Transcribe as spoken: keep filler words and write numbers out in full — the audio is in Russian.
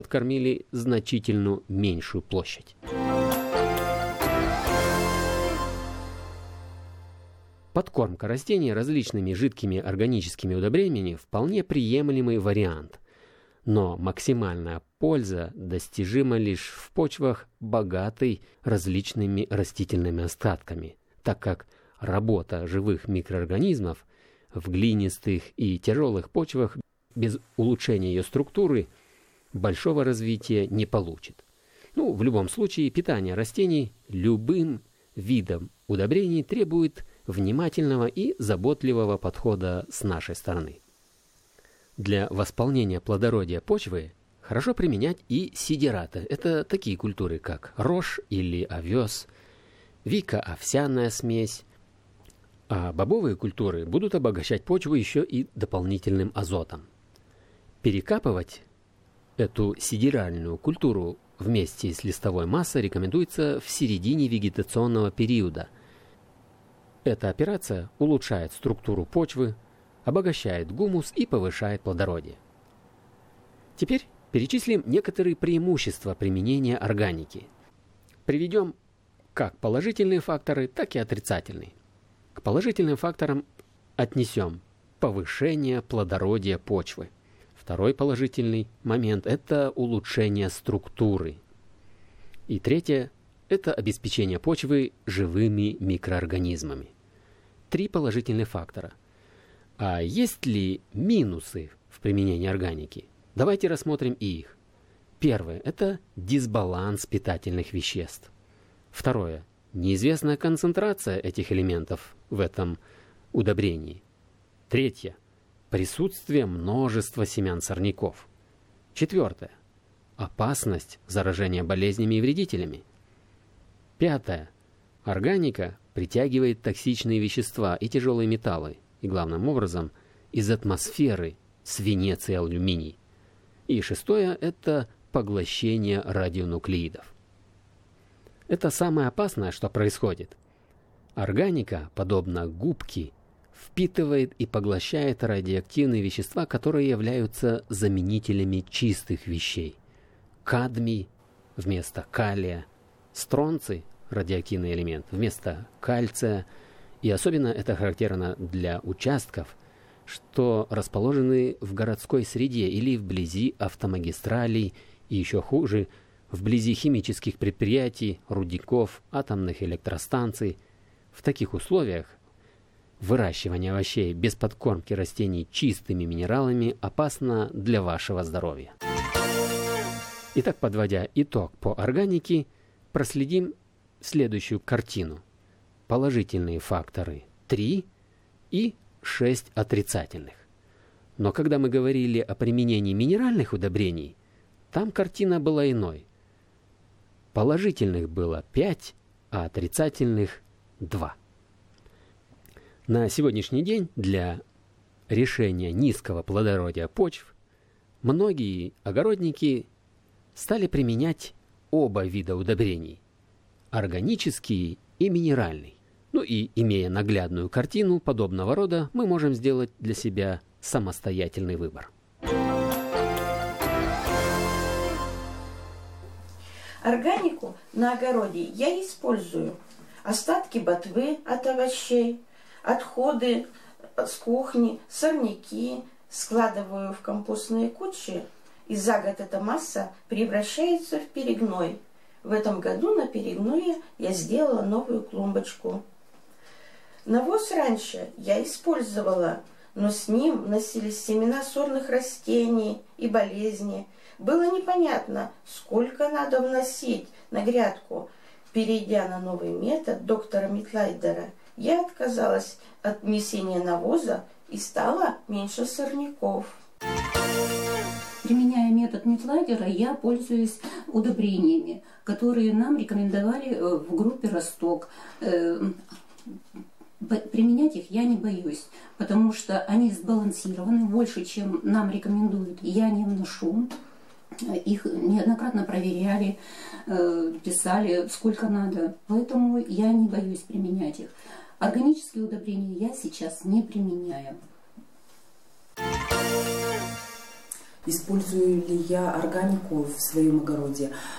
кормили значительно меньшую площадь. Подкормка растений различными жидкими органическими удобрениями вполне приемлемый вариант, но максимальная польза достижима лишь в почвах, богатой различными растительными остатками, так как работа живых микроорганизмов в глинистых и тяжелых почвах без улучшения ее структуры большого развития не получит. Ну, в любом случае, питание растений любым видом удобрений требует внимательного и заботливого подхода с нашей стороны. Для восполнения плодородия почвы хорошо применять и сидираты. Это такие культуры, как рожь или овес, вика-овсяная смесь. А бобовые культуры будут обогащать почву еще и дополнительным азотом. Перекапывать эту сидиральную культуру вместе с листовой массой рекомендуется в середине вегетационного периода. Эта операция улучшает структуру почвы, обогащает гумус и повышает плодородие. Теперь перечислим некоторые преимущества применения органики. Приведем как положительные факторы, так и отрицательные. К положительным факторам отнесем повышение плодородия почвы. Второй положительный момент – это улучшение структуры. И третье – это обеспечение почвы живыми микроорганизмами. Три положительных фактора. А есть ли минусы в применении органики? Давайте рассмотрим и их. Первое – это дисбаланс питательных веществ. Второе – неизвестная концентрация этих элементов в этом удобрении. Третье – присутствие множества семян сорняков. Четвертое – опасность заражения болезнями и вредителями. Пятое – органика притягивает токсичные вещества и тяжелые металлы, и главным образом из атмосферы свинец и алюминий. И шестое – это поглощение радионуклеидов. Это самое опасное, что происходит. Органика, подобно губке, впитывает и поглощает радиоактивные вещества, которые являются заменителями чистых вещей. Кадмий вместо калия, стронций, радиоактивный элемент, вместо кальция. И особенно это характерно для участков, что расположены в городской среде или вблизи автомагистралей, и еще хуже, вблизи химических предприятий, рудников, атомных электростанций. В таких условиях выращивание овощей без подкормки растений чистыми минералами опасно для вашего здоровья. Итак, подводя итог по органике, проследим следующую картину. Положительные факторы три и шесть отрицательных. Но когда мы говорили о применении минеральных удобрений, там картина была иной. Положительных было пять, а отрицательных два. На сегодняшний день для решения низкого плодородия почв многие огородники стали применять оба вида удобрений – органический и минеральный. Ну и, имея наглядную картину подобного рода, мы можем сделать для себя самостоятельный выбор. Органику на огороде я использую остатки ботвы от овощей, отходы с кухни, сорняки складываю в компостные кучи, и за год эта масса превращается в перегной. В этом году на перегное я сделала новую клумбочку. Навоз раньше я использовала, но с ним носились семена сорных растений и болезни. Было непонятно, сколько надо вносить на грядку. Перейдя на новый метод доктора Митлайдера, я отказалась от внесения навоза и стало меньше сорняков. Применяя метод Митлайдера, я пользуюсь удобрениями, которые нам рекомендовали в группе «Росток». Применять их я не боюсь, потому что они сбалансированы больше, чем нам рекомендуют. Я не вношу. Их неоднократно проверяли, писали, сколько надо. Поэтому я не боюсь применять их. Органические удобрения я сейчас не применяю. Использую ли я органику в своем огороде?